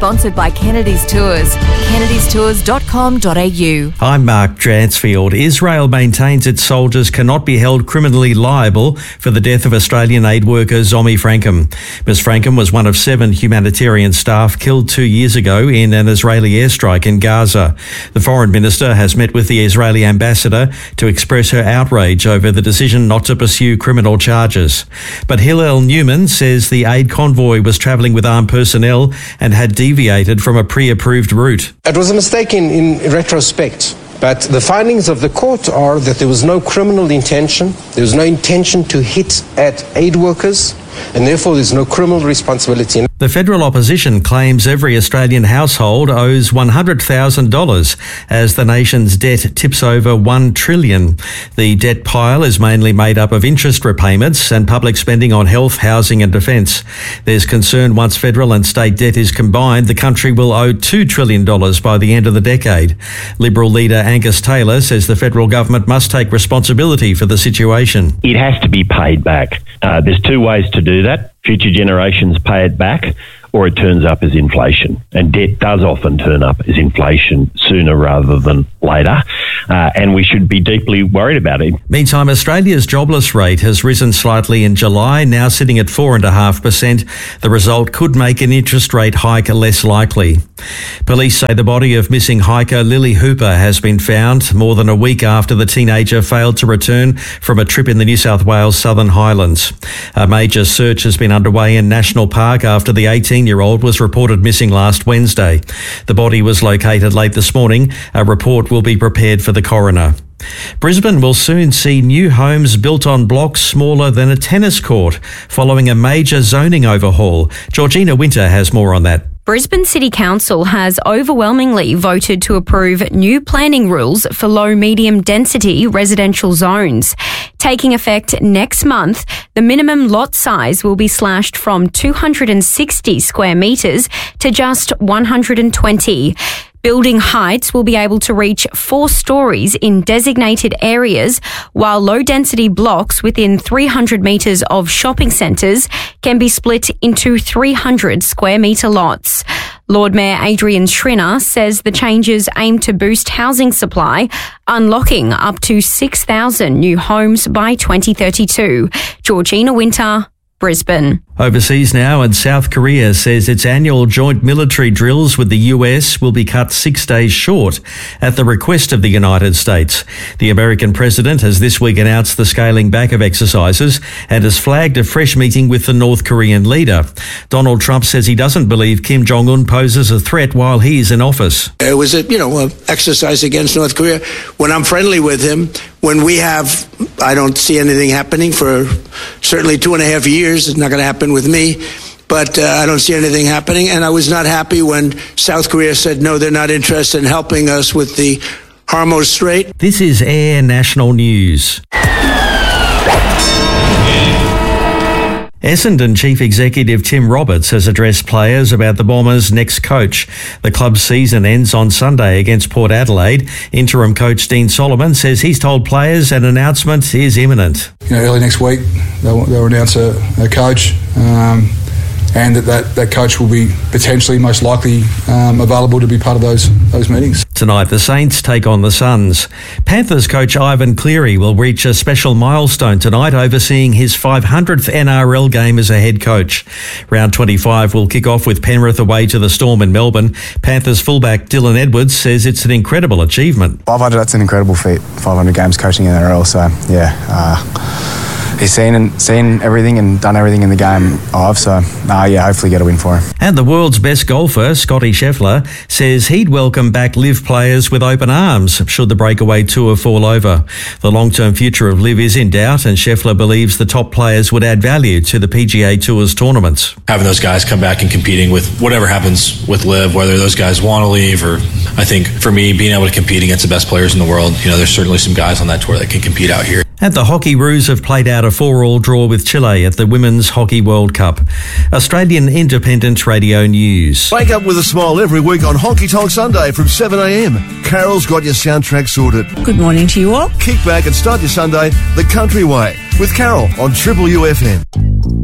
sponsored by Kennedy's Tours. kennedystours.com.au. I'm Mark Dransfield. Israel maintains its soldiers cannot be held criminally liable for the death of Australian aid worker Zomi Frankham. Ms Frankham was one of 7 humanitarian staff killed 2 years ago in an Israeli airstrike in Gaza. The Foreign Minister has met with the Israeli ambassador to express her outrage over the decision not to pursue criminal charges. But Hillel Newman says the aid convoy was travelling with armed personnel and had deviated from a pre-approved route. It was a mistake in retrospect, but the findings of the court are that there was no criminal intention, there was no intention to hit at aid workers, and therefore there's no criminal responsibility. The federal opposition claims every Australian household owes $100,000 as the nation's debt tips over $1 trillion. The debt pile is mainly made up of interest repayments and public spending on health, housing and defence. There's concern once federal and state debt is combined, the country will owe $2 trillion by the end of the decade. Liberal leader Angus Taylor says the federal government must take responsibility for the situation. It has to be paid back. There's 2 ways to do that. Future generations pay it back, or it turns up as inflation. And debt does often turn up as inflation sooner rather than later. And we should be deeply worried about it. Meantime, Australia's jobless rate has risen slightly in July, now sitting at 4.5%. The result could make an interest rate hike less likely. Police say the body of missing hiker Lily Hooper has been found more than a week after the teenager failed to return from a trip in the New South Wales Southern Highlands. A major search has been underway in National Park after the 18-year-old was reported missing last Wednesday. The body was located late this morning. A report will be prepared for the coroner. Brisbane will soon see new homes built on blocks smaller than a tennis court following a major zoning overhaul. Georgina Winter has more on that. Brisbane City Council has overwhelmingly voted to approve new planning rules for low-medium density residential zones. Taking effect next month, the minimum lot size will be slashed from 260 square metres to just 120. Building heights will be able to reach 4 stories in designated areas, while low-density blocks within 300 metres of shopping centres can be split into 300 square metre lots. Lord Mayor Adrian Schrinner says the changes aim to boost housing supply, unlocking up to 6,000 new homes by 2032. Georgina Winter, Brisbane. Overseas now, and South Korea says its annual joint military drills with the US will be cut 6 days short at the request of the United States. The American president has this week announced the scaling back of exercises and has flagged a fresh meeting with the North Korean leader. Donald Trump says he doesn't believe Kim Jong-un poses a threat while he's in office. It was an exercise against North Korea. When I'm friendly with him, I don't see anything happening for certainly 2.5 years. It's not going to happen with me, but I don't see anything happening. And I was not happy when South Korea said, no, they're not interested in helping us with the Hormuz Strait. This is Air National News. Essendon Chief Executive Tim Roberts has addressed players about the Bombers' next coach. The club's season ends on Sunday against Port Adelaide. Interim coach Dean Solomon says he's told players an announcement is imminent. Early next week they'll announce a coach, and that coach will be potentially, most likely, available to be part of those meetings. Tonight, the Saints take on the Suns. Panthers coach Ivan Cleary will reach a special milestone tonight, overseeing his 500th NRL game as a head coach. Round 25 will kick off with Penrith away to the Storm in Melbourne. Panthers fullback Dylan Edwards says it's an incredible achievement. 500, that's an incredible feat. 500 games coaching in NRL, so he's seen everything and done everything in the game hopefully get a win for him. And the world's best golfer, Scotty Scheffler, says he'd welcome back LIV players with open arms should the breakaway tour fall over. The long-term future of LIV is in doubt, and Scheffler believes the top players would add value to the PGA Tour's tournaments. Having those guys come back and competing with whatever happens with LIV, whether those guys want to leave, or I think for me, being able to compete against the best players in the world, there's certainly some guys on that tour that can compete out here. And the Hockey Roos have played out a 4-4 draw with Chile at the Women's Hockey World Cup. Australian Independent Radio News. Wake up with a smile every week on Honky Tonk Sunday from 7 a.m. Carol's got your soundtrack sorted. Good morning to you all. Kick back and start your Sunday the country way with Carol on Triple UFM.